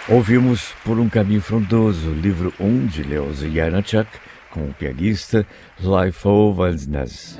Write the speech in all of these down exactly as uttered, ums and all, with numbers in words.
Ouvimos Por um Caminho Frondoso, livro um de Leoz Janáček, com o pianista Leifo Valsnes.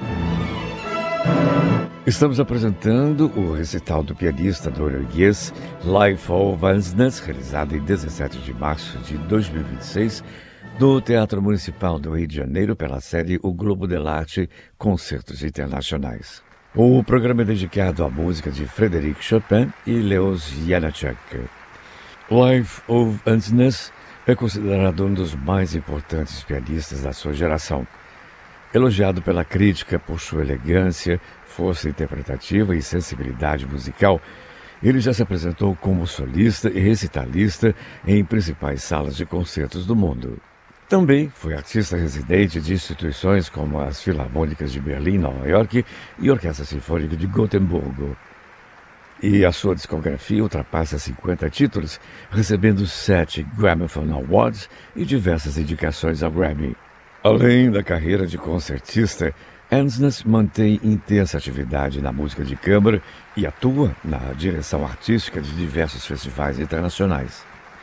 Estamos apresentando o recital do pianista norueguês Leifo Valsnes, realizado em dezessete de março de dois mil e vinte e seis, do Teatro Municipal do Rio de Janeiro, pela série O Globo dell'Arte Concertos Internacionais. O programa é dedicado à música de Frédéric Chopin e Leoz Janáček. Leifo Valsnes é considerado um dos mais importantes pianistas da sua geração. Elogiado pela crítica por sua elegância, força interpretativa e sensibilidade musical, ele já se apresentou como solista e recitalista em principais salas de concertos do mundo. Também foi artista residente de instituições como as Filarmônicas de Berlim, Nova York e Orquestra Sinfônica de Gotemburgo. E a sua discografia ultrapassa cinquenta títulos, recebendo sete Gramophone Awards e diversas indicações ao Grammy. Além da carreira de concertista, Valsnes mantém intensa atividade na música de câmara e atua na direção artística de diversos festivais internacionais.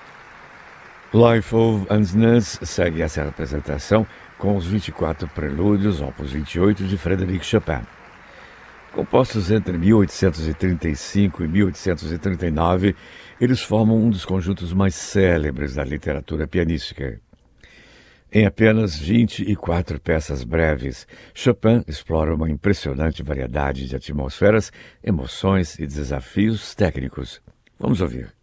Leifo Valsnes segue essa apresentação com os vinte e quatro prelúdios, opus vinte e oito, de Frédéric Chopin. Compostos entre mil oitocentos e trinta e cinco e mil oitocentos e trinta e nove, eles formam um dos conjuntos mais célebres da literatura pianística. Em apenas vinte e quatro peças breves, Chopin explora uma impressionante variedade de atmosferas, emoções e desafios técnicos. Vamos ouvir.